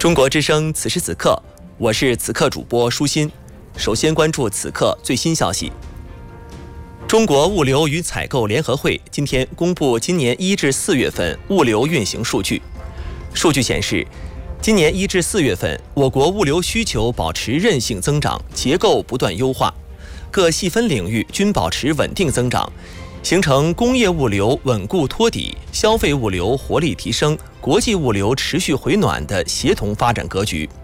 中国之声此时此刻，我是此刻主播舒心。首先关注此刻最新消息。中国物流与采购联合会今天公布今年1至4月份物流运行数据。数据显示，今年1至4月份，我国物流需求保持韧性增长，结构不断优化，各细分领域均保持稳定增长，形成工业物流稳固托底、消费物流活力提升、国际物流持续回暖的协同发展格局。